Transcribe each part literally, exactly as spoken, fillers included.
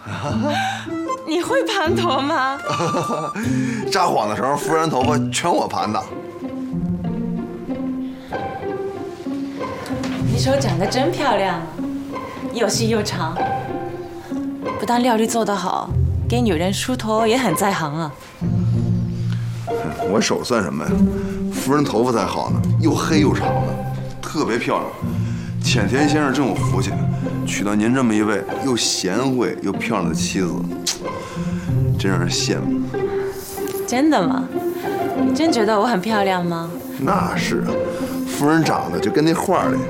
你会盘头吗？ 扎谎的时候，夫人头发全我盘的。 你手长得真漂亮啊，又细又长。不但料理做得好，给女人梳头也很在行啊。 我手算什么呀？夫人头发才好呢，又黑又长的，特别漂亮。浅田先生真有福气，娶到您这么一位又贤惠又漂亮的妻子，真让人羡慕。 真的吗？你真觉得我很漂亮吗？ 那是啊，夫人长得就跟那画里，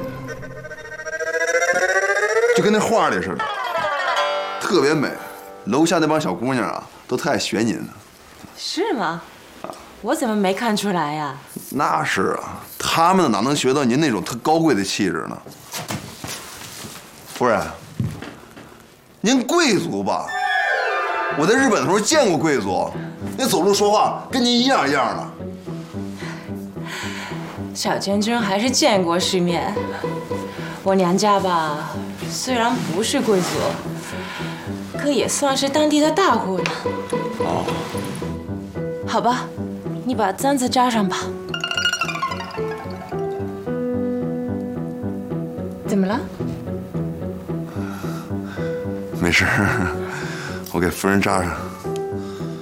就跟那画里似的，特别美。楼下那帮小姑娘啊，都特爱学您呢。 是吗？我怎么没看出来呀？ 那是啊，他们哪能学到您那种特高贵的气质呢？夫人，您贵族吧？我在日本的时候见过贵族，那走路说话跟您一样一样的。 小娟娟还是见过世面。我娘家吧，虽然不是贵族，可也算是当地的大户呢。 哦， 好吧，你把簪子扎上吧。怎么了？ 没事，我给夫人扎上。